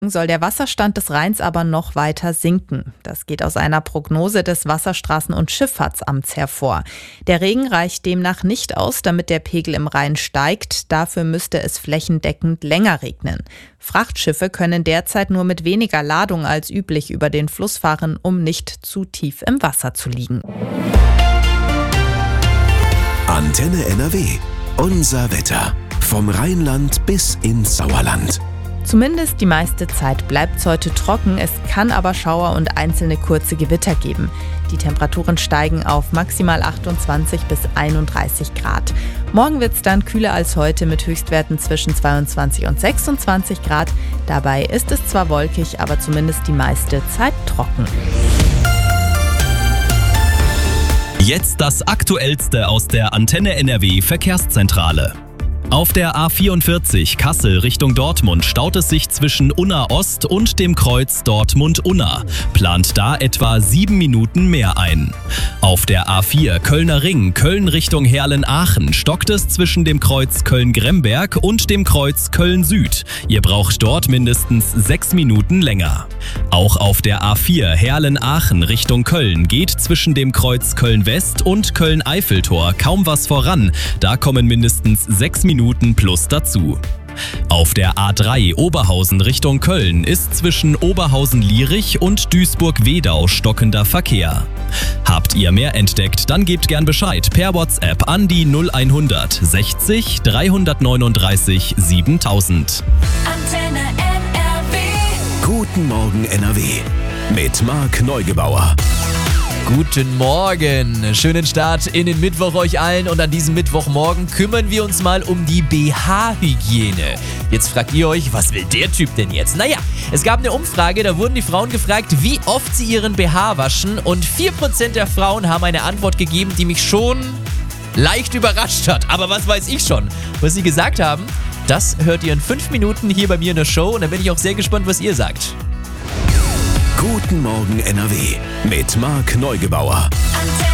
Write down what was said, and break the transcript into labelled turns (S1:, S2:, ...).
S1: soll der Wasserstand des Rheins aber noch weiter sinken. Das geht aus einer Prognose des Wasserstraßen- und Schifffahrtsamts hervor. Der Regen reicht demnach nicht aus, damit der Pegel im Rhein steigt. Dafür müsste es flächendeckend länger regnen. Frachtschiffe können derzeit nur mit weniger Ladung als üblich über den Fluss fahren, um nicht zu tief im Wasser zu liegen.
S2: Antenne NRW. Unser Wetter. Vom Rheinland bis ins Sauerland.
S1: Zumindest die meiste Zeit bleibt es heute trocken, es kann aber Schauer und einzelne kurze Gewitter geben. Die Temperaturen steigen auf maximal 28 bis 31 Grad. Morgen wird es dann kühler als heute mit Höchstwerten zwischen 22 und 26 Grad. Dabei ist es zwar wolkig, aber zumindest die meiste Zeit trocken.
S3: Jetzt das Aktuellste aus der Antenne NRW Verkehrszentrale. Auf der A44 Kassel Richtung Dortmund staut es sich zwischen Unna Ost und dem Kreuz Dortmund-Unna. Plant da etwa 7 Minuten mehr ein. Auf der A4 Kölner Ring Köln Richtung Herlen-Aachen stockt es zwischen dem Kreuz Köln-Gremberg und dem Kreuz Köln-Süd. Ihr braucht dort mindestens 6 Minuten länger. Auch auf der A4 Herlen-Aachen Richtung Köln geht zwischen dem Kreuz Köln-West und Köln-Eiffeltor kaum was voran. Da kommen mindestens 6 Minuten plus dazu. Auf der A3 Oberhausen Richtung Köln ist zwischen Oberhausen-Lierich und Duisburg-Wedau stockender Verkehr. Habt ihr mehr entdeckt, dann gebt gern Bescheid per WhatsApp an die 0100 60 339 7000.
S4: Antenne NRW.
S2: Guten Morgen NRW. Mit Marc Neugebauer.
S5: Guten Morgen, schönen Start in den Mittwoch euch allen und an diesem Mittwochmorgen kümmern wir uns mal um die BH-Hygiene. Jetzt fragt ihr euch, was will der Typ denn jetzt? Naja, es gab eine Umfrage, da wurden die Frauen gefragt, wie oft sie ihren BH waschen und 4% der Frauen haben eine Antwort gegeben, die mich schon leicht überrascht hat. Aber was weiß ich schon? Was sie gesagt haben, das hört ihr in 5 Minuten hier bei mir in der Show und da bin ich auch sehr gespannt, was ihr sagt.
S2: Guten Morgen NRW. Mit Marc Neugebauer.